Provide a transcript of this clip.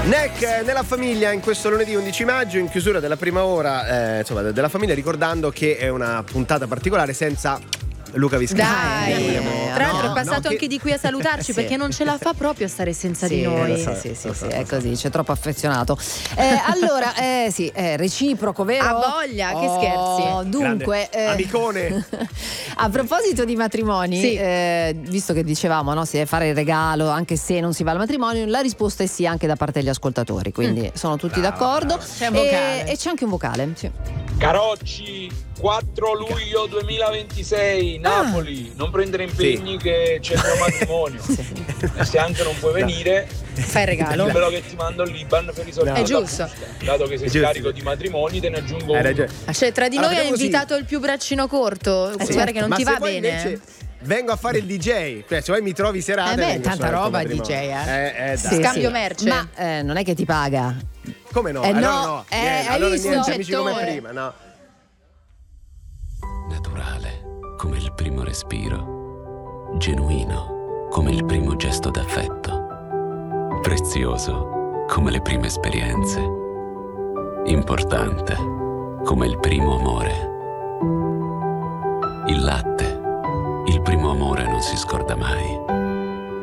Neck nella famiglia in questo lunedì 11 maggio, in chiusura della prima ora della famiglia, ricordando che è una puntata particolare senza Luca Viscardi. Dai, tra l'altro è passato anche di qui a salutarci perché non ce la fa proprio a stare senza di noi. Sì, è così, c'è troppo affezionato. Allora, reciproco, vero? Ha voglia, che scherzi. Dunque, amicone. A proposito di matrimoni, visto che dicevamo, no, si deve fare il regalo anche se non si va al matrimonio, la risposta è sì anche da parte degli ascoltatori, quindi sono tutti d'accordo. C'è un vocale. E c'è anche un vocale, sì. Carocci, 4 luglio 2026, Napoli, non prendere impegni che c'è il mio matrimonio. E se anche non puoi venire, fai il regalo. Quello che ti mando il Liban per i soldi. È giusto. Dato che sei scarico di matrimoni, te ne aggiungo uno. Cioè, tra di noi hai invitato il più braccino corto. Guarda che non ti va bene. Invece vengo a fare il DJ, se vuoi mi trovi serata. Tanta roba DJ, Scambio merce. Ma non è che ti paga. Come no? No. Allora visto niente, un amici come gettone. prima, no? Naturale come il primo respiro, genuino come il primo gesto d'affetto, prezioso come le prime esperienze, importante come il primo amore. Il latte, il primo amore non si scorda mai.